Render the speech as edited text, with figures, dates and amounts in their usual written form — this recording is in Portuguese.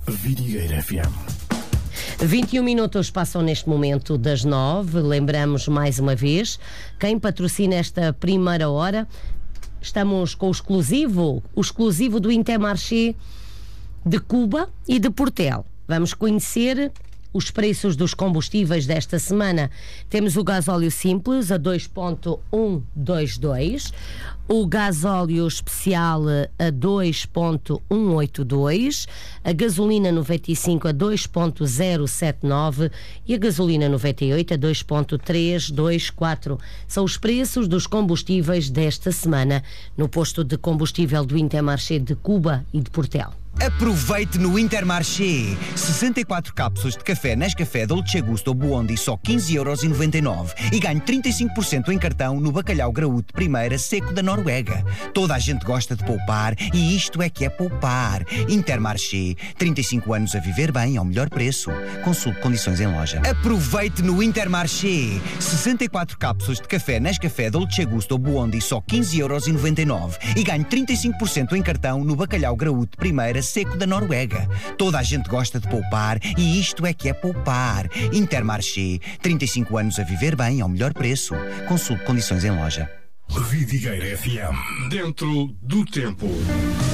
Vidigueira FM. 21 minutos passam neste momento das 9. Lembramos mais uma vez, quem patrocina esta primeira hora, estamos com o exclusivo do Intermarché de Cuba e de Portel. Vamos conhecer os preços dos combustíveis desta semana. Temos o gasóleo simples a 2.122, o gasóleo especial a 2.182, a gasolina 95 a 2.079 e a gasolina 98 a 2.324. São os preços dos combustíveis desta semana no posto de combustível do Intermarché de Cuba e de Portel. Aproveite no Intermarché. 64 cápsulas de café Nescafé Dolce Gusto Buondi só 15,99€ e ganhe 35% em cartão no bacalhau graúdo de primeira seco da Noruega. Toda a gente gosta de poupar e isto é que é poupar. Intermarché. 35 anos a viver bem ao melhor preço. Consulte condições em loja. Aproveite no Intermarché. 64 cápsulas de café Nescafé Dolce Gusto Buondi só 15,99€ e ganhe 35% em cartão no bacalhau graúdo de primeira seco da Noruega. Toda a gente gosta de poupar e isto é que é poupar. Intermarché. 35 anos a viver bem ao melhor preço. Consulte condições em loja. Vidigueira FM. Dentro do tempo.